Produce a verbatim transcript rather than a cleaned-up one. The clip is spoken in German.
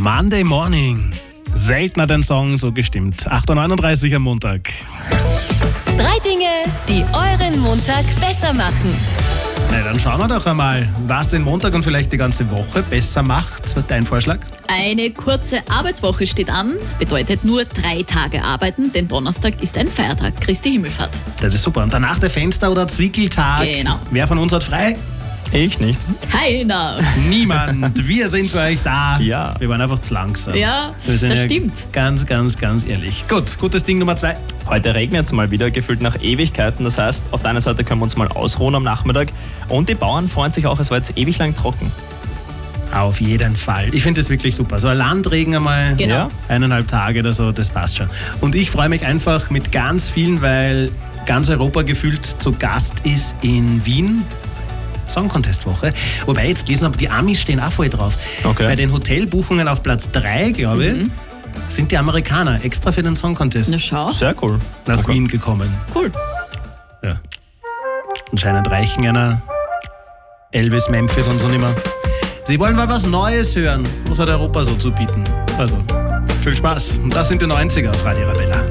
Monday Morning. Selten hat ein Song so gestimmt. acht Uhr neununddreißig am Montag. Drei Dinge, die euren Montag besser machen. Na, dann schauen wir doch einmal, was den Montag und vielleicht die ganze Woche besser macht. Dein Vorschlag? Eine kurze Arbeitswoche steht an, bedeutet nur drei Tage arbeiten, denn Donnerstag ist ein Feiertag, Christi Himmelfahrt. Das ist super. Und danach der Fenster- oder Zwickeltag. Genau. Wer von uns hat frei? Ich nicht. Keiner. Niemand. Wir sind für euch da. Ja. Wir waren einfach zu langsam. Ja, Wir sind das ja stimmt. Ganz, ganz, ganz ehrlich. Gut, gutes Ding Nummer zwei. Heute regnet es mal wieder, gefühlt nach Ewigkeiten. Das heißt, auf der einen Seite können wir uns mal ausruhen am Nachmittag. Und die Bauern freuen sich auch, es war jetzt ewig lang trocken. Auf jeden Fall. Ich finde das wirklich super. So ein Landregen einmal, Genau. Ja. eineinhalb Tage oder so, das passt schon. Und ich freue mich einfach mit ganz vielen, weil ganz Europa gefühlt zu Gast ist in Wien. Song Contest Woche. Wobei ich jetzt gelesen habe, die Amis stehen auch voll drauf. Okay. Bei den Hotelbuchungen auf Platz drei, glaube ich, sind die Amerikaner extra für den Song Contest Na schau, Sehr cool. nach Okay. Wien gekommen. cool. Ja. Anscheinend reichen einer Elvis, Memphis und so nicht mehr. Sie wollen mal was Neues hören. Was hat Europa so zu bieten? Also, viel Spaß. Und das sind die neunziger auf Radio Arabella.